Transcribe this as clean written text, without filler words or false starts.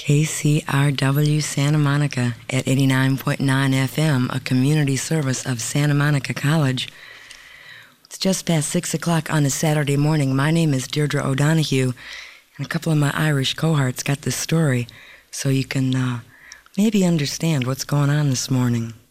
KCRW Santa Monica at 89.9 FM, a community service of Santa Monica College. It's just past 6 o'clock on a Saturday morning. My name is Deirdre O'Donoghue, and a couple of my Irish cohorts got this story so you can maybe understand what's going on this morning.